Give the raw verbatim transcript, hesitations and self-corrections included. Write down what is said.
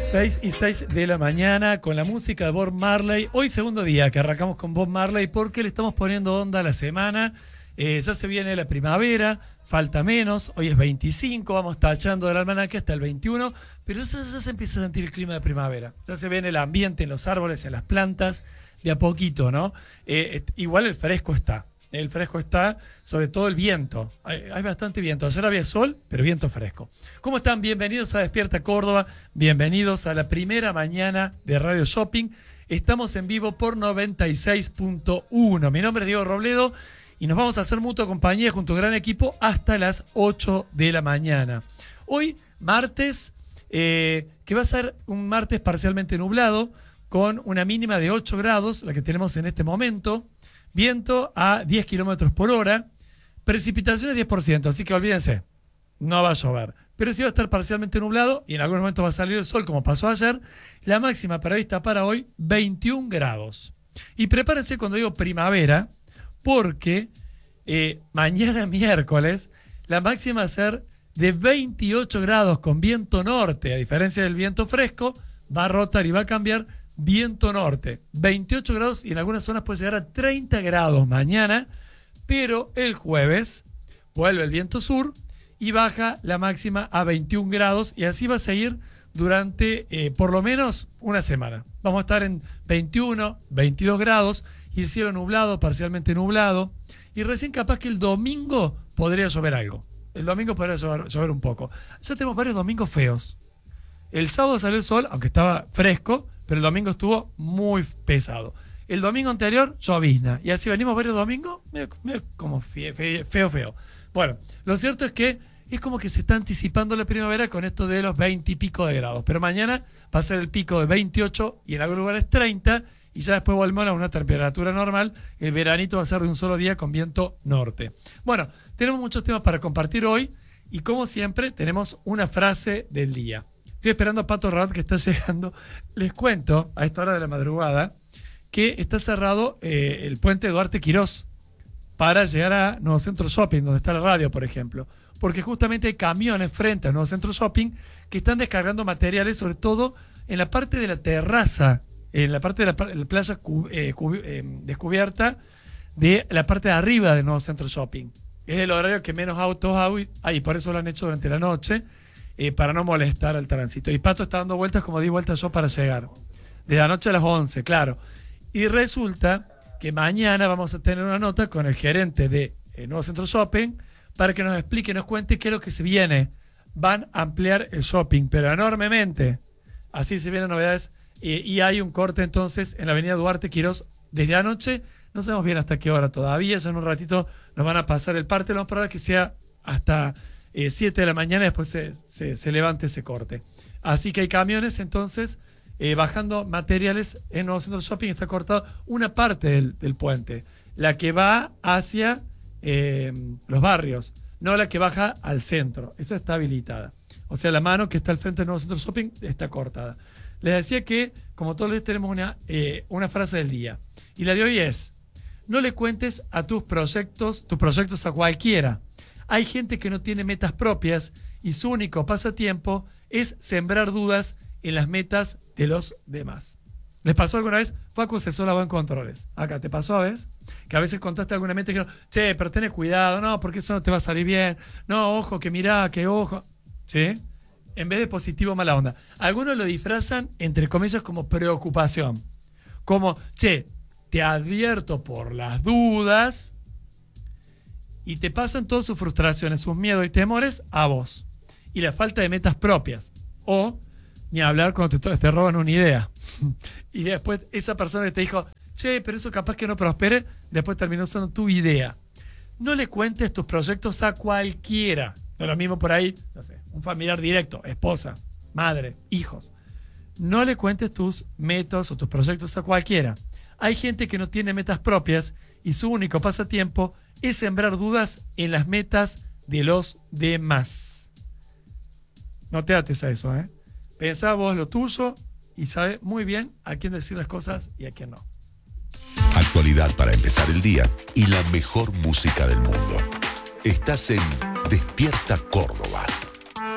seis y seis de la mañana con la música de Bob Marley. Hoy segundo día que arrancamos con Bob Marley porque le estamos poniendo onda a la semana. Eh, ya se viene la primavera, falta menos. Hoy es veinticinco, vamos tachando del almanaque hasta el veintiuno. Pero eso ya se empieza a sentir el clima de primavera. Ya se ve en el ambiente, en los árboles, en las plantas, de a poquito, ¿no? Eh, igual el fresco está. El fresco está, sobre todo el viento. Hay, hay bastante viento. Ayer había sol, pero viento fresco. ¿Cómo están? Bienvenidos a Despierta Córdoba. Bienvenidos a la primera mañana de Radio Shopping. Estamos en vivo por noventa y seis punto uno. Mi nombre es Diego Robledo y nos vamos a hacer mutua compañía junto a un gran equipo hasta las ocho de la mañana. Hoy, martes, eh, que va a ser un martes parcialmente nublado, con una mínima de ocho grados, la que tenemos en este momento. Viento a diez kilómetros por hora, precipitaciones diez por ciento, así que olvídense, no va a llover. Pero sí va a estar parcialmente nublado y en algunos momentos va a salir el sol, como pasó ayer. La máxima prevista para hoy, veintiún grados. Y prepárense cuando digo primavera, porque eh, mañana miércoles la máxima va a ser de veintiocho grados con viento norte, a diferencia del viento fresco, va a rotar y va a cambiar. Viento norte, veintiocho grados y en algunas zonas puede llegar a treinta grados mañana, pero el jueves vuelve el viento sur y baja la máxima a veintiún grados y así va a seguir durante eh, por lo menos una semana. Vamos a estar en veintiuno, veintidós grados y el cielo nublado, parcialmente nublado, y recién capaz que el domingo podría llover algo. El domingo podría llover, llover un poco. Ya tenemos varios domingos feos. El sábado salió el sol, aunque estaba fresco, pero el domingo estuvo muy pesado. El domingo anterior, llovizna. Y así venimos varios domingos, medio, medio como feo, feo, feo. Bueno, lo cierto es que es como que se está anticipando la primavera con esto de los veinte y pico de grados. Pero mañana va a ser el pico de veintiocho y en algunos lugares treinta. Y ya después volvemos a una temperatura normal. El veranito va a ser de un solo día con viento norte. Bueno, tenemos muchos temas para compartir hoy. Y como siempre, tenemos una frase del día. Estoy esperando a Pato Rabat que está llegando. Les cuento a esta hora de la madrugada que está cerrado eh, el puente Duarte Quirós para llegar a Nuevo Centro Shopping, donde está la radio, por ejemplo. Porque justamente hay camiones frente a Nuevo Centro Shopping que están descargando materiales, sobre todo en la parte de la terraza, en la parte de la, la playa cu, eh, cu, eh, descubierta de la parte de arriba de Nuevo Centro Shopping. Es el horario que menos autos hay y por eso lo han hecho durante la noche. Eh, para no molestar al tránsito. Y Pato está dando vueltas como di vueltas yo para llegar. Desde anoche a las once, claro. Y resulta que mañana vamos a tener una nota con el gerente de eh, Nuevo Centro Shopping para que nos explique, nos cuente qué es lo que se viene. Van a ampliar el shopping, pero enormemente. Así se vienen novedades. Eh, y hay un corte entonces en la avenida Duarte Quirós desde anoche. No sabemos bien hasta qué hora todavía. Ya en un ratito nos van a pasar el parte. Lo vamos a probar que sea hasta Eh, siete de la mañana y después se, se, se levante ese corte. Así que hay camiones entonces eh, bajando materiales en Nuevo Centro Shopping. Está cortado una parte del, del puente, la que va hacia eh, los barrios, no la que baja al centro. Esa está habilitada. O sea, la mano que está al frente del Nuevo Centro Shopping está cortada. Les decía que, como todos los días, tenemos una, eh, una frase del día. Y la de hoy es: no le cuentes a tus proyectos, tus proyectos a cualquiera. Hay gente que no tiene metas propias y su único pasatiempo es sembrar dudas en las metas de los demás. ¿Les pasó alguna vez? Facu asesora en controles. Acá, ¿te pasó a veces? Que a veces contaste alguna meta y dijeron, che, pero tenés cuidado, no, porque eso no te va a salir bien. No, ojo, que mirá, que ojo. ¿Sí? En vez de positivo, mala onda. Algunos lo disfrazan, entre comillas, como preocupación. Como, che, te advierto por las dudas. Y te pasan todas sus frustraciones, sus miedos y temores a vos. Y la falta de metas propias. O, ni hablar cuando te, te roban una idea. Y después esa persona que te dijo, che, pero eso capaz que no prospere, después terminó usando tu idea. No le cuentes tus proyectos a cualquiera. No es lo mismo por ahí, no sé, un familiar directo, esposa, madre, hijos. No le cuentes tus metas o tus proyectos a cualquiera. Hay gente que no tiene metas propias y su único pasatiempo es sembrar dudas en las metas de los demás. No te ates a eso, ¿eh? Pensá vos lo tuyo y sabe muy bien a quién decir las cosas y a quién no. Actualidad para empezar el día y la mejor música del mundo. Estás en Despierta Córdoba.